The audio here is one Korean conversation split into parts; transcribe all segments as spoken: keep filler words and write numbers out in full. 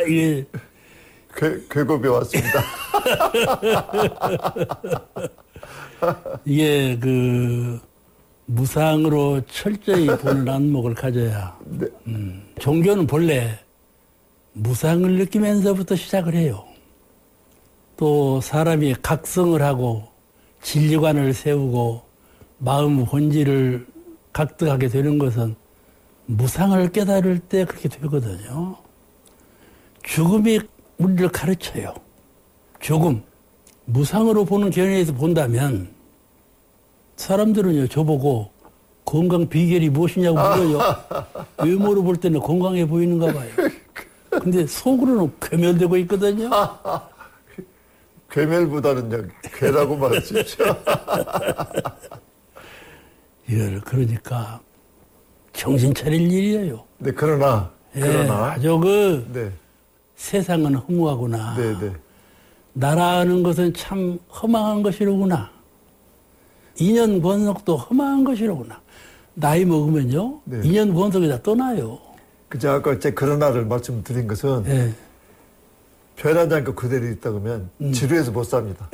예. 궤, 궤급이 왔습니다. 이게 그 무상으로 철저히 보는 안목을 가져야. 네. 음, 종교는 본래 무상을 느끼면서부터 시작을 해요. 또 사람이 각성을 하고 진리관을 세우고 마음 본질을 각득하게 되는 것은 무상을 깨달을 때 그렇게 되거든요. 죽음이 우리를 가르쳐요. 죽음. 무상으로 보는 견해에서 본다면 사람들은요, 저보고 건강 비결이 무엇이냐고 물어요. 외모로 볼 때는 건강해 보이는가 봐요. 근데 속으로는 괴멸되고 있거든요. 괴멸보다는 괴라고 말하십시오. 이걸 그러니까 정신 차릴 일이에요. 네, 그러나, 예, 그러나. 아주 그 네. 세상은 허무하구나. 네, 네. 나라는 것은 참 허망한 것이로구나. 인연 권속도 허망한 것이로구나. 나이 먹으면요, 네. 인연 권속이 다 떠나요. 그저 아까 제 그러나를 말씀드린 것은 예. 변하지 않고 그대로 있다 그러면 음. 지루해서 못 삽니다.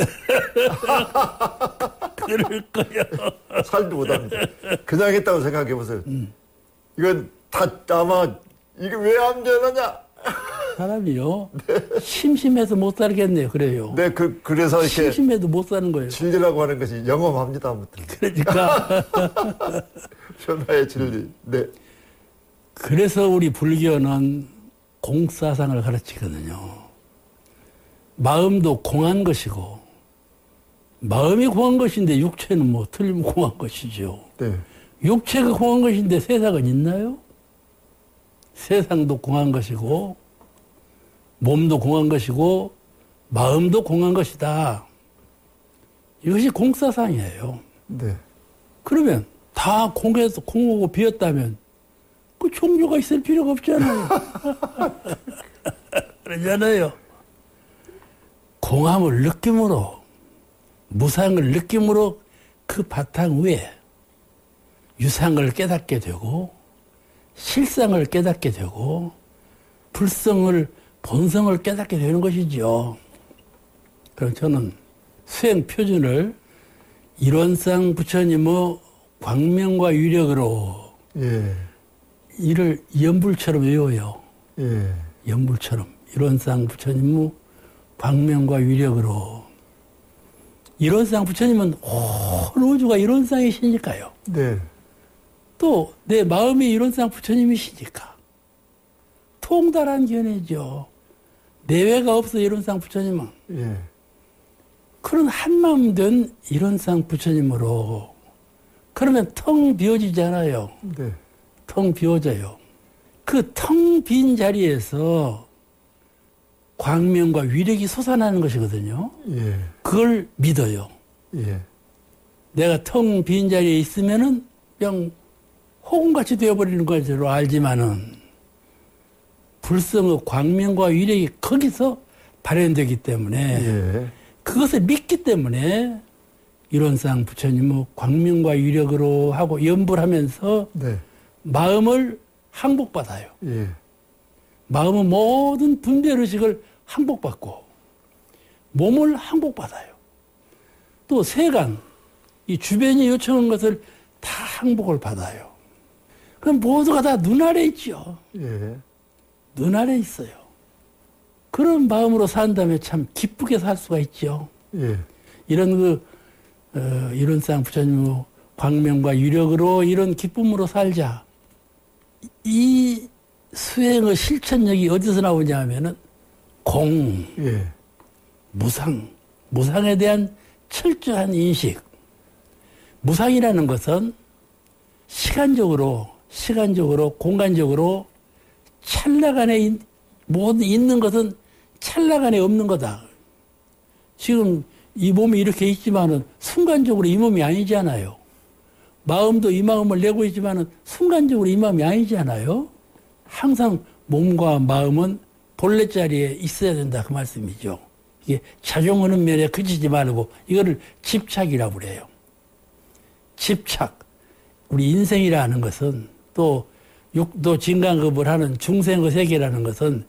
그럴 거요. 살도 못 합니다. 그냥 했다고 생각해 보세요. 음. 이건 다 아마 이게 왜 안 변하냐? 사람이요, 네. 심심해서 못 살겠네요. 그래요. 네, 그, 그래서 이렇게 심심해도 못 사는 거예요. 진리라고 하는 것이 영험합니다. 아무튼. 그러니까 변화의 진리. 네. 그래서 우리 불교는 공사상을 가르치거든요. 마음도 공한 것이고, 마음이 공한 것인데 육체는 뭐 틀리면 공한 것이죠. 네. 육체가 공한 것인데 세상은 있나요? 세상도 공한 것이고, 몸도 공한 것이고, 마음도 공한 것이다. 이것이 공사상이에요. 네. 그러면 다 공에서 공하고 비었다면 그 종교가 있을 필요가 없잖아요. 그러잖아요. 공함을 느낌으로, 무상을 느낌으로 그 바탕 위에 유상을 깨닫게 되고, 실상을 깨닫게 되고, 불성을, 본성을 깨닫게 되는 것이죠. 그럼 저는 수행 표준을 일원상 부처님의 광명과 위력으로 예. 이를 연불처럼 외워요. 예. 연불처럼. 일원상 부처님의 광명과 위력으로. 일원상 부처님은 온 우주가 일원상이시니까요. 네. 또 내 마음이 일원상 부처님이시니까. 통달한 견해죠. 내외가 없어 일원상 부처님은. 예. 그런 한마음 된 일원상 부처님으로. 그러면 텅 비워지잖아요. 네. 텅 비워져요. 그 텅 빈 자리에서 광명과 위력이 솟아나는 것이거든요. 예. 그걸 믿어요. 예. 내가 텅 빈 자리에 있으면은 그냥 호금같이 되어버리는 것으로 알지만은 불성의 광명과 위력이 거기서 발현되기 때문에 예. 그것을 믿기 때문에 일원상 부처님의 광명과 위력으로 하고 연불하면서 네. 마음을 항복받아요. 예. 마음의 모든 분별의식을 항복받고 몸을 항복받아요. 또 세간, 이 주변이 요청한 것을 다 항복을 받아요. 그럼 모두가 다 눈아래 있죠. 예. 눈아래 있어요. 그런 마음으로 산다면 참 기쁘게 살 수가 있죠. 예. 이런 그, 어, 일원상 부처님의 광명과 유력으로 이런 기쁨으로 살자. 이 수행의 실천력이 어디서 나오냐 하면은 공, 예. 무상, 무상에 대한 철저한 인식. 무상이라는 것은 시간적으로, 시간적으로, 공간적으로 찰나간에 모든 있는 것은 찰나간에 없는 거다. 지금 이 몸이 이렇게 있지만은 순간적으로 이 몸이 아니잖아요. 마음도 이 마음을 내고 있지만은 순간적으로 이 마음이 아니잖아요. 항상 몸과 마음은 본래 자리에 있어야 된다 그 말씀이죠. 이게 작용하는 면에 그치지 말고 이거를 집착이라고 그래요. 집착. 우리 인생이라는 것은 또 육도 진강급을 하는 중생의 세계라는 것은